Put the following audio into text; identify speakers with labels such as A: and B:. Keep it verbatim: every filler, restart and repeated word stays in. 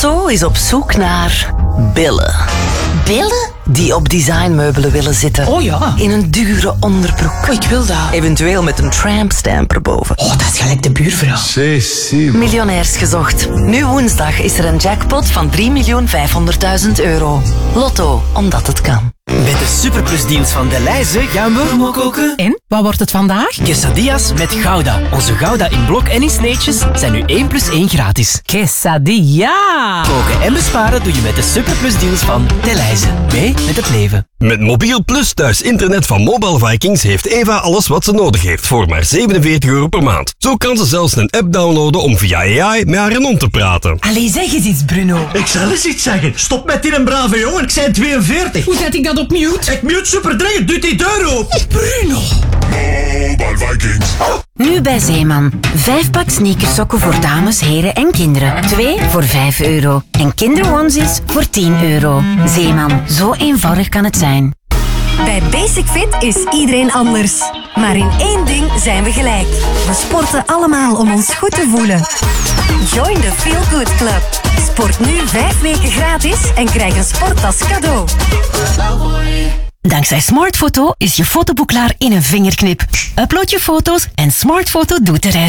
A: Lotto is op zoek naar billen.
B: Billen?
A: Die op designmeubelen willen zitten.
B: Oh ja.
A: In een dure onderbroek.
B: Oh, ik wil dat.
A: Eventueel met een trampstamp erboven.
B: Oh, dat is gelijk de buurvrouw.
C: Cecile.
A: Miljonairs gezocht. Nu woensdag is er een jackpot van drie miljoen vijfhonderdduizend euro. Lotto, omdat het kan.
D: Met de superplusdeals van Delhaize gaan we rommel koken.
B: En, wat wordt het vandaag?
D: Quesadillas met Gouda. Onze Gouda in blok en in sneetjes zijn nu één plus één gratis.
B: Quesadilla.
D: Koken en besparen doe je met de superplusdeals van Delhaize. Mee met het leven.
E: Met Mobiel Plus thuis internet van Mobile Vikings heeft Eva alles wat ze nodig heeft voor maar zevenenveertig euro per maand. Zo kan ze zelfs een app downloaden om via A I met haar Renon te praten.
B: Allee, zeg eens iets, Bruno.
F: Ik zal eens iets zeggen. Stop met die een brave jongen, ik zijn tweeënveertig.
B: Hoe zet ik dat op mute?
F: Ik mute super dringend, doe die deur open.
B: Bruno.
C: Mobile Vikings.
G: Nu bij Zeeman. Vijf pak sneakersokken voor dames, heren en kinderen. Twee voor vijf euro. En kinderonesies voor tien euro. Zeeman, zo eenvoudig kan het zijn.
H: Bij Basic Fit is iedereen anders. Maar in één ding zijn we gelijk. We sporten allemaal om ons goed te voelen. Join the Feel Good Club. Sport nu vijf weken gratis en krijg een sporttas cadeau.
G: Dankzij Smartfoto is je fotoboek klaar in een vingerknip. Upload je foto's en Smartfoto doet de rest.